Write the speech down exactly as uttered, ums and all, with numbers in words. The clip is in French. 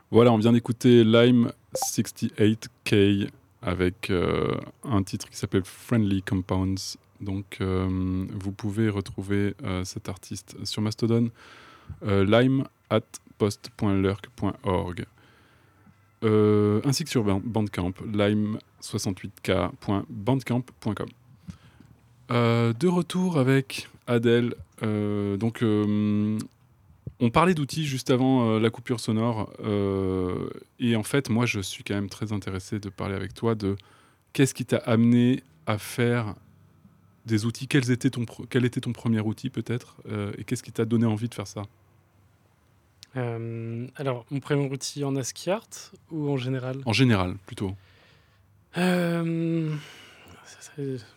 Voilà, on vient d'écouter Lime soixante-huit K avec euh, un titre qui s'appelle Friendly Compounds. Donc, euh, vous pouvez retrouver euh, cet artiste sur Mastodon, euh, lime at post point lurk point org, euh, ainsi que sur Bandcamp, lime soixante-huit k point bandcamp point com. Euh, de retour avec Adèle. Euh, donc, euh, on parlait d'outils juste avant euh, la coupure sonore. Euh, et en fait, moi, je suis quand même très intéressé de parler avec toi de qu'est-ce qui t'a amené à faire des outils. Quels étaient ton pro- quel était ton premier outil, peut-être euh, et qu'est-ce qui t'a donné envie de faire ça? Euh, alors, mon premier outil en ASCII Art ou en général? En général, plutôt. Euh, ça- ça-